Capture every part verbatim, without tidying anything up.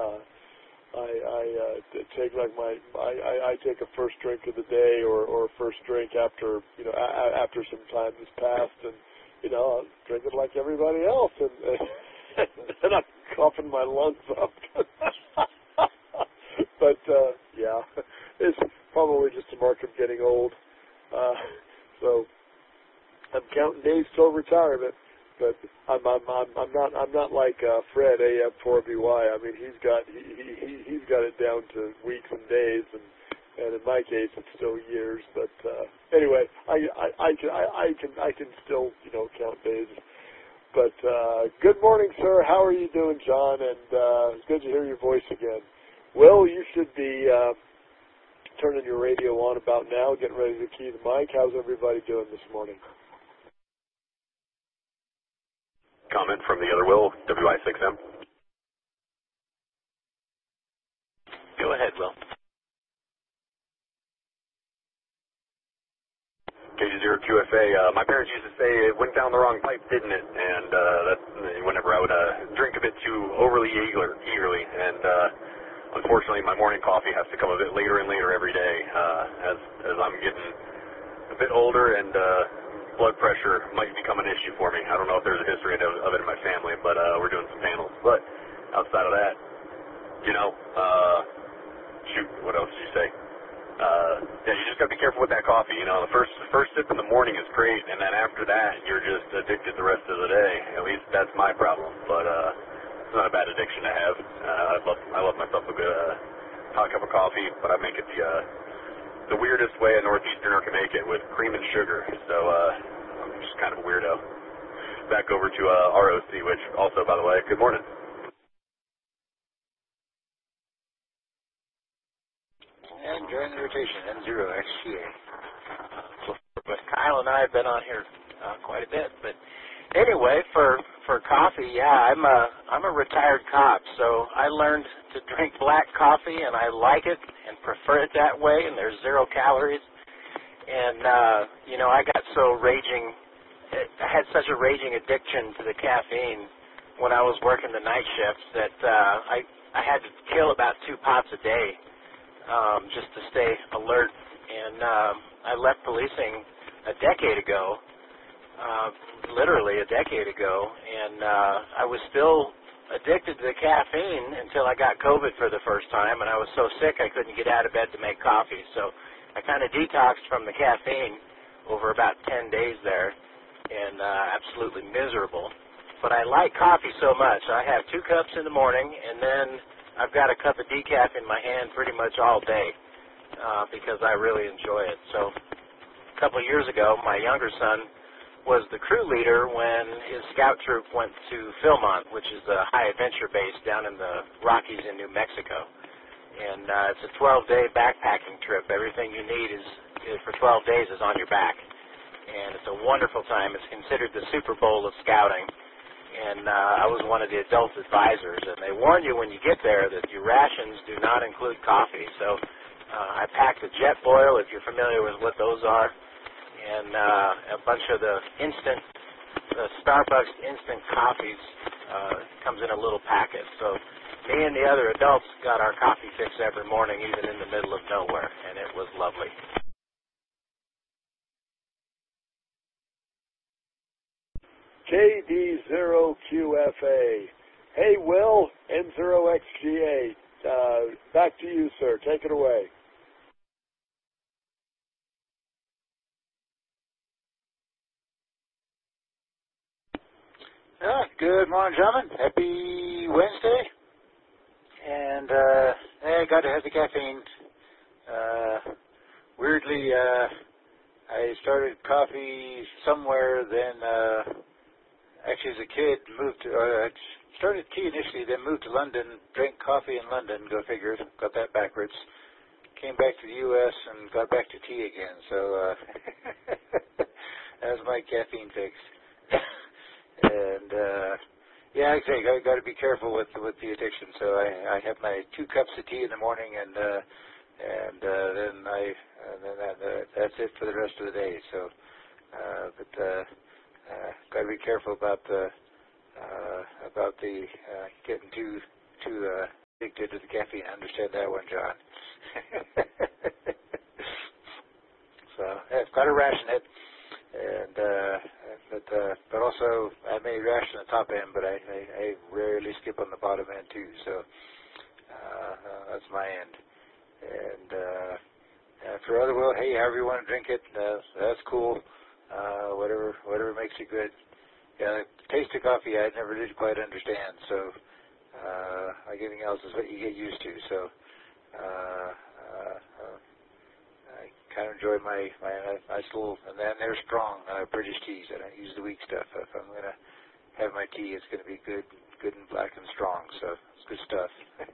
Uh, I, I uh, take like my I, I, I take a first drink of the day or or first drink after you know a, after some time has passed, and you know I'll drink it like everybody else, and, and then I'm coughing my lungs up. But uh, yeah, it's probably just a mark of getting old. Uh, so I'm counting days till retirement. But I'm I'm I'm, I'm not I'm not like uh, Fred A F four B Y. I mean he's got he, he he's got it down to weeks and days, and and in my case it's still years. But uh, anyway, I I I can I, I can I can still you know count days. But uh, good morning, sir. How are you doing, John? And uh, it's good to hear your voice again. Will, you should be uh, turning your radio on about now, getting ready to key the mic. How's everybody doing this morning? Comment from the other Will, W I six M. Go ahead, Will. K G zero Q F A. Uh, my parents used to say it went down the wrong pipe, didn't it? And uh, that whenever I would uh, drink a bit too overly eager, eagerly, and uh, unfortunately my morning coffee has to come a bit later and later every day uh, as as I'm getting a bit older and uh, blood pressure might become an issue for me. I don't know if there's a history of, of it in my family, but uh, we're doing some panels. But outside of that, you know, uh, shoot, what else did you say? Uh, yeah, you just got to be careful with that coffee. You know, the first first sip in the morning is great, and then after that, you're just addicted the rest of the day. At least that's my problem. But uh, it's not a bad addiction to have. Uh, I love I love myself a good uh, hot cup of coffee, but I make it the uh, the weirdest way a Northeasterner can make it, with cream and sugar. So uh, I'm just kind of a weirdo. Back over to uh, R O C, which also, by the way, good morning. And during the rotation, N zero X G A. But Kyle and I have been on here uh, quite a bit. But anyway, for for coffee, yeah, I'm a I'm a retired cop, so I learned to drink black coffee, and I like it and prefer it that way. And there's zero calories. And uh, you know, I got so raging, I had such a raging addiction to the caffeine when I was working the night shifts that uh, I I had to kill about two pots a day um, just to stay alert. And uh, I left policing a decade ago. Uh, literally a decade ago, and uh, I was still addicted to the caffeine until I got COVID for the first time, and I was so sick I couldn't get out of bed to make coffee. So I kind of detoxed from the caffeine over about ten days there, and uh, absolutely miserable. But I like coffee so much. I have two cups in the morning, and then I've got a cup of decaf in my hand pretty much all day uh, because I really enjoy it. So a couple of years ago, my younger son was the crew leader when his scout troop went to Philmont, which is a high adventure base down in the Rockies in New Mexico. And uh, it's a twelve-day backpacking trip. Everything you need is, is for twelve days is on your back. And it's a wonderful time. It's considered the Super Bowl of scouting. And uh, I was one of the adult advisors. And they warn you when you get there that your rations do not include coffee. So uh, I packed a Jetboil, if you're familiar with what those are, and uh, a bunch of the instant, the Starbucks instant coffees uh, comes in a little packet. So me and the other adults got our coffee fix every morning, even in the middle of nowhere, and it was lovely. K D zero Q F A. Hey, Will, N zero X G A. Uh, back to you, sir. Take it away. Uh, good morning, gentlemen. Happy Wednesday. And uh, I got to have the caffeine. Uh, weirdly, uh, I started coffee somewhere, then uh, actually as a kid moved to, uh, I started tea initially, then moved to London, drank coffee in London, go figure, got that backwards. Came back to the U S and got back to tea again. So uh, that was my caffeine fix. And uh, yeah, like I say, I got to be careful with with the addiction. So I, I have my two cups of tea in the morning, and uh, and uh, then I uh, then that, uh, that's it for the rest of the day. So, uh, but uh, uh, got to be careful about the uh, about the uh, getting too too uh, addicted to the caffeine. I understand that one, John. So I've got to ration it, and uh, but uh, but also I may ration the top end, but I, I, I rarely skip on the bottom end too. So uh, uh, that's my end. And uh, uh, for other well, hey, however you want to drink it, uh, that's cool. Uh, whatever whatever makes you good. Yeah, the taste of coffee I never did quite understand. So uh, like anything else is what you get used to. So. Uh, uh, uh, I kind of enjoy my, my nice little, and then they're strong uh, British teas. I don't use the weak stuff. If I'm going to have my tea, it's going to be good, good and black and strong. So it's good stuff.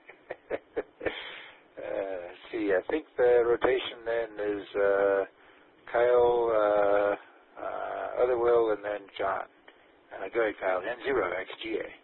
uh, let's see, I think the rotation then is uh, Kyle, uh, uh, Otherwill, and then John. Uh, go ahead, Kyle. N zero X G A.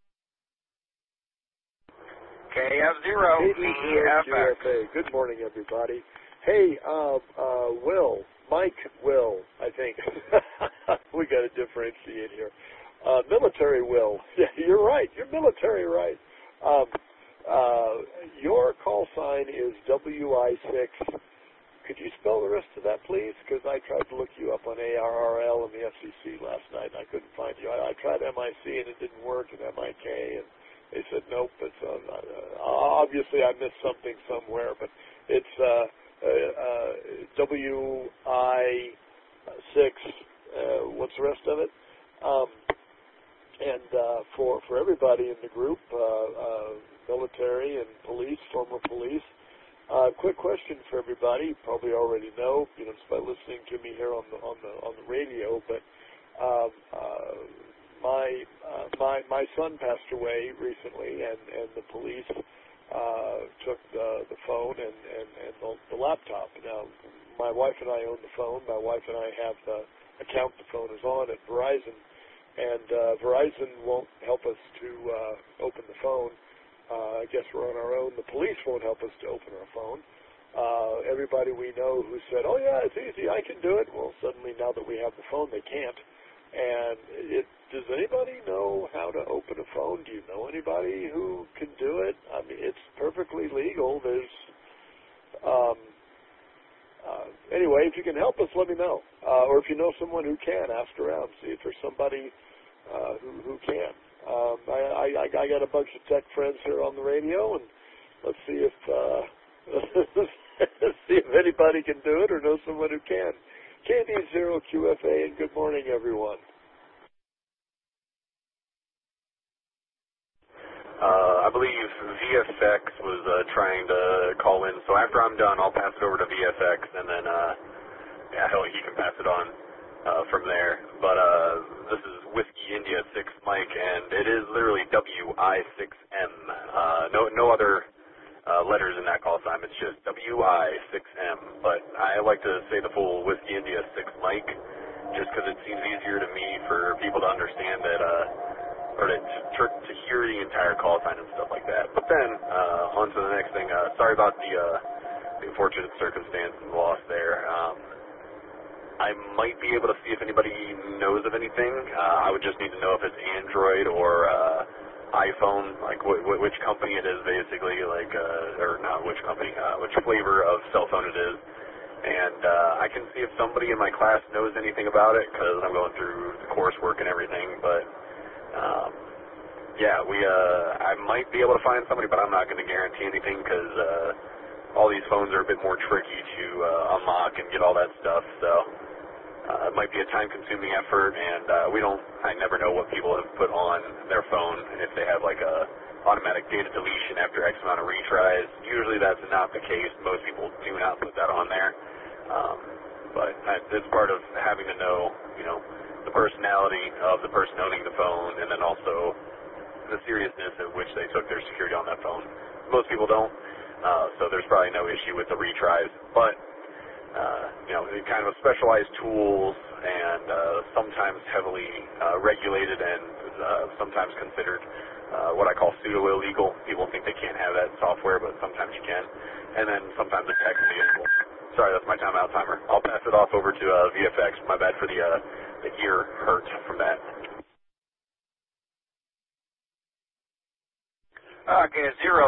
K F zero V F X. Good morning, everybody. Hey, uh, uh, Will, Mike Will, I think. We got to differentiate here. Uh, military Will. Yeah, you're right. You're military right. Um, uh, your call sign is W I six. Could you spell the rest of that, please? Because I tried to look you up on A R R L and the F C C last night, and I couldn't find you. I, I tried M I C, and it didn't work, and M I K, and they said, nope, it's, uh, uh, obviously I missed something somewhere, but it's uh, uh, uh, W I six, uh, what's the rest of it? Um, and uh, for, for everybody in the group, uh, uh, military and police, former police, uh, quick question for everybody. You probably already know, you know, just by listening to me here on the, on the, on the radio, but um, uh, My uh, my my son passed away recently, and, and the police uh, took the the phone and, and, and the, the laptop. Now, my wife and I own the phone. My wife and I have the account the phone is on at Verizon, and uh, Verizon won't help us to uh, open the phone. Uh, I guess we're on our own. The police won't help us to open our phone. Uh, everybody we know who said, "Oh yeah, it's easy, I can do it," well, suddenly now that we have the phone, they can't. And it, does anybody know how to open a phone? Do you know anybody who can do it? I mean, it's perfectly legal. There's, um, uh, anyway, if you can help us, let me know. Uh, or if you know someone who can, ask around, see if there's somebody uh, who, who can. Um, I, I, I got a bunch of tech friends here on the radio, and let's see if uh, let's see if anybody can do it or know someone who can. K D zero Q F A, and good morning, everyone. Uh, I believe V F X was uh, trying to call in, so after I'm done, I'll pass it over to V F X, and then, uh, yeah, hell, he can pass it on uh, from there. But uh, this is Whiskey India six Mike, and it is literally W I six M. Uh, no, no other uh, letters in that call sign. It's just W I six M. But I like to say the full Whiskey India six Mike, just because it seems easier to me for people to understand that, uh, or to, to, to hear the entire call sign and stuff like that. But then, uh, on to the next thing. Uh, sorry about the, uh, the unfortunate circumstance and loss there. Um, I might be able to see if anybody knows of anything. Uh, I would just need to know if it's Android or uh, iPhone, like wh- wh- which company it is, basically, like, uh, or not which company, uh, which flavor of cell phone it is. And uh, I can see if somebody in my class knows anything about it, because I'm going through the coursework and everything. But um, yeah, we, uh, I might be able to find somebody, but I'm not going to guarantee anything, because uh, all these phones are a bit more tricky to uh, unlock and get all that stuff. So uh, it might be a time-consuming effort, and uh, we don't. I never know what people have put on their phone, if they have like a automatic data deletion after X amount of retries. Usually that's not the case. Most people do not put that on there. Um, but it's part of having to know, you know, the personality of the person owning the phone, and then also the seriousness at which they took their security on that phone. Most people don't, uh, so there's probably no issue with the retries. But uh, you know, kind of specialized tools, and uh, sometimes heavily uh, regulated, and uh, sometimes considered uh, what I call pseudo illegal. People think they can't have that software, but sometimes you can. And then sometimes it's tax vehicle. Sorry, that's my timeout timer. I'll pass it off over to uh, V F X. My bad for the, uh, the ear hurt from that. Okay, zero V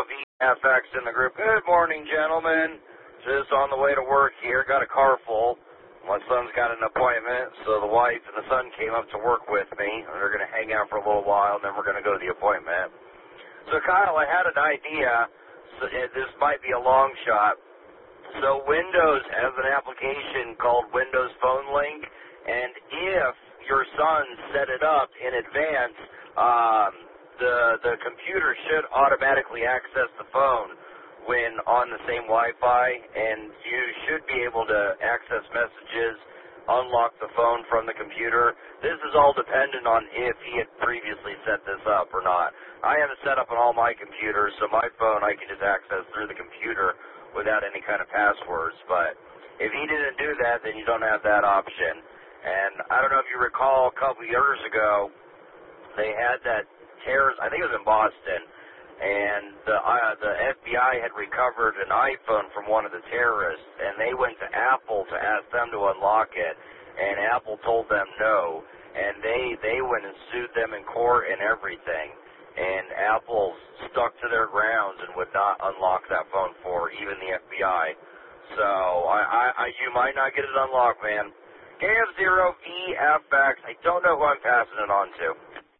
F X in the group. Good morning, gentlemen. Just on the way to work here. Got a car full. My son's got an appointment, so the wife and the son came up to work with me. They're going to hang out for a little while, and then we're going to go to the appointment. So, Kyle, I had an idea. So this might be a long shot. So Windows has an application called Windows Phone Link, and if your son set it up in advance, um, the the computer should automatically access the phone when on the same Wi-Fi, and you should be able to access messages, unlock the phone from the computer. This is all dependent on if he had previously set this up or not. I have it set up on all my computers, so my phone I can just access through the computer without any kind of passwords. But if he didn't do that, then you don't have that option. And I don't know if you recall a couple years ago, they had that terrorist, I think it was in Boston, and the, uh, the F B I had recovered an iPhone from one of the terrorists, and they went to Apple to ask them to unlock it, and Apple told them no, and they, they went and sued them in court and everything, and Apple stuck to their grounds and would not unlock that phone for even the F B I. So I, I, I you might not get it unlocked, man. K F zero V F X, I don't know who I'm passing it on to.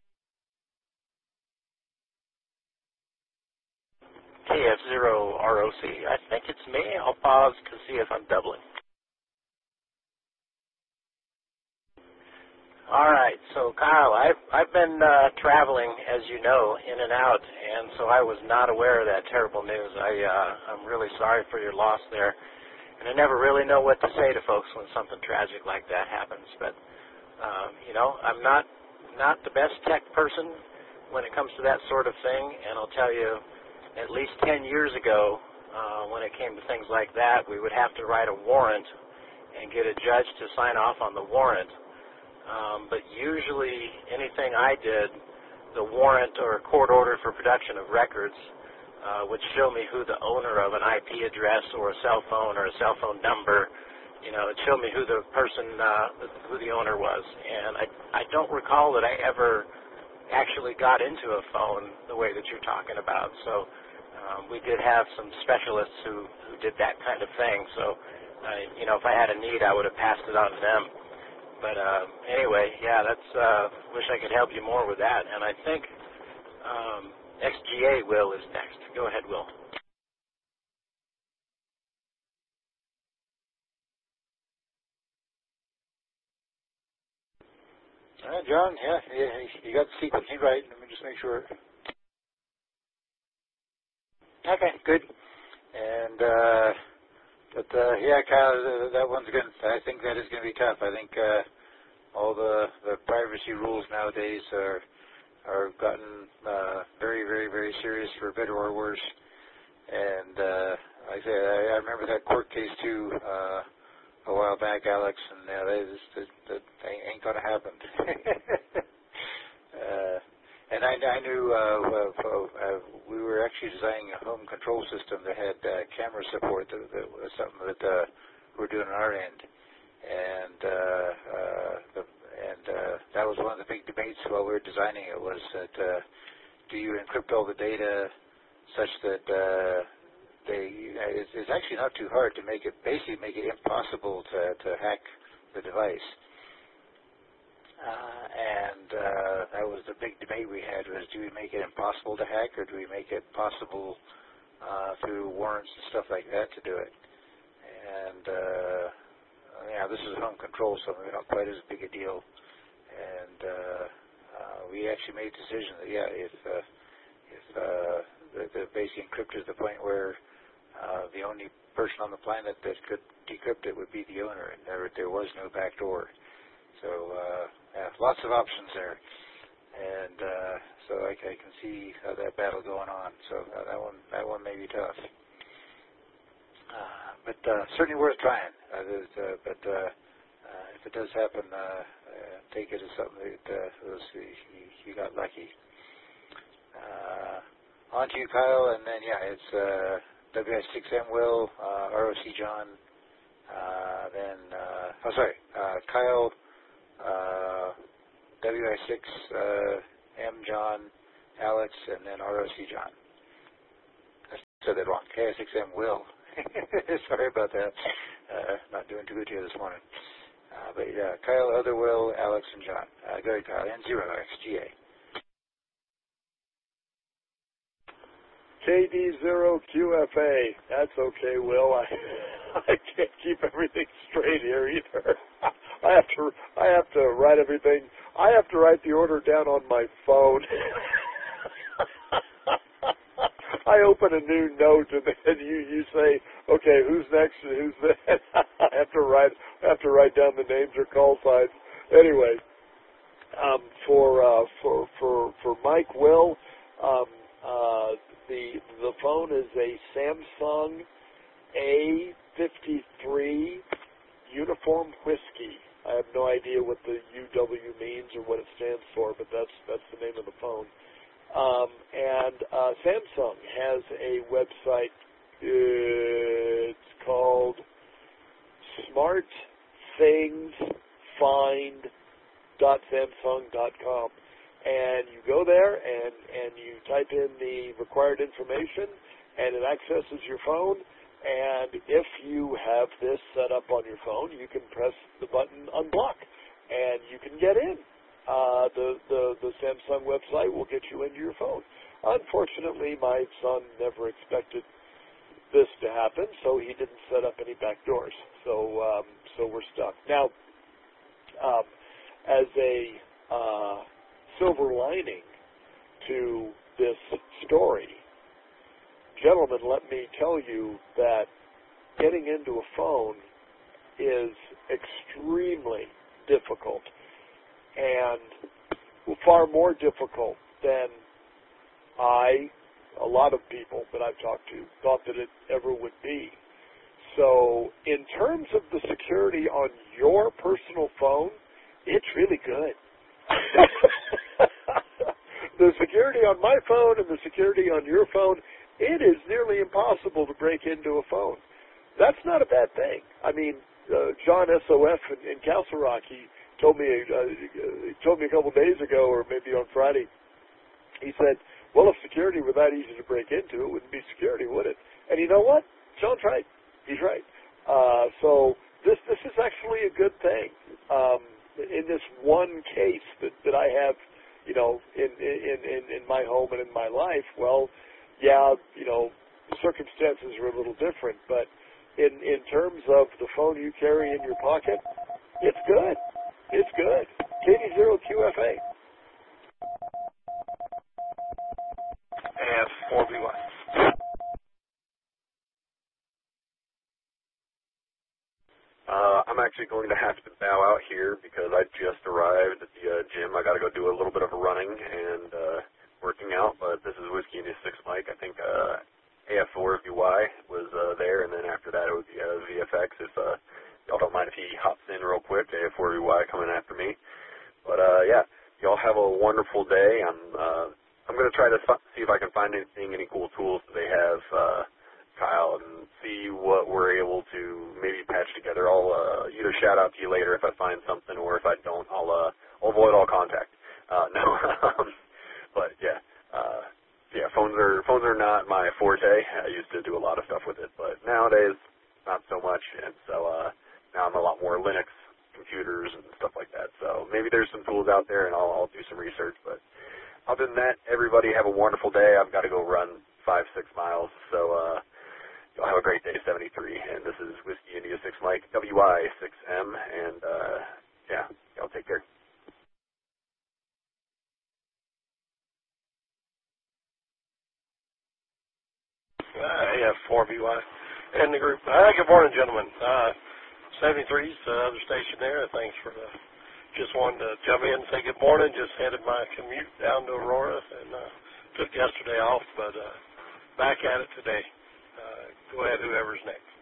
K F zero R O C. I think it's me. I'll pause to see if I'm doubling. All right, so Kyle, I've I've been uh, traveling, as you know, in and out, and so I was not aware of that terrible news. I uh, I'm really sorry for your loss there, and I never really know what to say to folks when something tragic like that happens. But um, you know, I'm not not the best tech person when it comes to that sort of thing, and I'll tell you, at least ten years ago, uh, when it came to things like that, we would have to write a warrant and get a judge to sign off on the warrant. Um, but usually anything I did, the warrant or court order for production of records uh, would show me who the owner of an I P address or a cell phone or a cell phone number, you know, it showed me who the person, uh, who the owner was. And I, I don't recall that I ever actually got into a phone the way that you're talking about. So um, we did have some specialists who, who did that kind of thing. So, uh, you know, if I had a need, I would have passed it on to them. But uh, anyway, yeah, that's. Uh, wish I could help you more with that. And I think um, X G A Will is next. Go ahead, Will. All right, John. Yeah, yeah, you got the sequencing right. Let me just make sure. Okay, good. And uh, but uh, yeah, Kyle, that one's going. I think that is going to be tough. I think uh, all the the privacy rules nowadays are are gotten uh, very, very, very serious, for better or worse. And uh, like I say, I, I remember that court case too uh, a while back, Alex, and uh, that, is, that, that ain't going to happen. uh, and I, I knew uh, uh, we were actually designing a home control system that had uh, camera support. That, that was something that uh, we're doing on our end, and uh, uh, the, and uh, that was one of the big debates while we were designing it. Was that uh, do you encrypt all the data such that uh, they? It's, it's actually not too hard to make it basically make it impossible to to hack the device. Uh, and uh, that was the big debate we had, was do we make it impossible to hack, or do we make it possible uh, through warrants and stuff like that to do it? And uh, yeah, this is home control, so maybe not quite as big a deal. And uh, uh, we actually made a decision that, yeah, if, uh, if uh, the, the basically encrypted to the point where uh, the only person on the planet that could decrypt it would be the owner, and there, there was no back door. So, uh, yeah, lots of options there, and uh, so I, I can see uh, that battle going on. So uh, that one, that one may be tough, uh, but uh, certainly worth trying. Uh, uh, but uh, uh, if it does happen, uh, uh, take it as something that uh, was, you, you got lucky. Uh, on to you, Kyle, and then yeah, it's uh, W I six M Will, uh, R O C John, uh, then uh, oh sorry, uh, Kyle. Uh, W I six, uh, M John, Alex, and then R O C John. said that wrong. K S X M Will. Sorry about that. Uh, not doing too good here this morning. Uh, but yeah, Kyle, Other Will, Alex, and John. Uh, go ahead, Kyle. N zero X G A. K D zero Q F A. That's okay, Will. I I can't keep everything straight here either. I have to I have to write everything. I have to write the order down on my phone. I open a new note and then you, you say, okay, who's next and who's then? I have to write I have to write down the names or call signs. Anyway, um, for uh, for for for Mike Will, um, uh, the the phone is a Samsung A fifty-three Uniform Whiskey. I have no idea what the U W means or what it stands for, but that's that's the name of the phone. Um, and uh, Samsung has a website. It's called smart things find dot samsung dot com. And you go there and, and you type in the required information, and it accesses your phone. And if you have this set up on your phone, you can press the button unblock, and you can get in. Uh, the, the, the Samsung website will get you into your phone. Unfortunately, my son never expected this to happen, so he didn't set up any back doors. So, um, so we're stuck. Now, um, as a uh, silver lining to this story, gentlemen, let me tell you that getting into a phone is extremely difficult, and far more difficult than I, a lot of people that I've talked to, thought that it ever would be. So in terms of the security on your personal phone, it's really good. The security on my phone and the security on your phone, it is nearly impossible to break into a phone. That's not a bad thing. I mean, uh, John S O F in, in Castle Rock, he told me uh, he told me a couple days ago, or maybe on Friday, he said, well, if security were that easy to break into, it wouldn't be security, would it? And you know what? John's right. He's right. Uh, so this this is actually a good thing. Um, in this one case that, that I have, you know, in, in, in, in my home and in my life, well, yeah, you know, circumstances are a little different, but in, in terms of the phone you carry in your pocket, it's good. It's good. K D zero Q F A. F four B Y. Uh, I'm actually going to have to bow out here because I just arrived at the uh, gym. I got to go do a little bit of running and uh, working out, but this is Whiskey India six Mike. I think uh, A F four B Y was uh, there, and then after that it would be uh, V F X. If uh, y'all don't mind if he hops in real quick, A F four B Y coming after me. But uh, yeah, y'all have a wonderful day. I'm uh, I'm going to try to f- see if I can find anything, any cool tools that they have, uh, Kyle, and see what we're able to maybe patch together. I'll uh, either shout out to you later if I find something, or if I don't, I'll, uh, I'll avoid all contact. Uh, no, but yeah, uh, yeah, phones are phones are not my forte. I used to do a lot of stuff with it, but nowadays not so much, and so uh, now I'm a lot more Linux computers and stuff like that. So maybe there's some tools out there, and I'll, I'll do some research. But other than that, everybody have a wonderful day. I've got to go run five, six miles, so. Uh, Y'all have a great day, seventy-three, and this is Whiskey India six Mike, W I six M, and, uh, yeah, y'all take care. Uh, A F four B Y and the group. Uh, good morning, gentlemen. Uh, seventy-three's the other station there. Thanks for uh, just wanting to jump in and say good morning. Just headed my commute down to Aurora and uh, took yesterday off, but uh, back at it today. Uh, go ahead, whoever's next.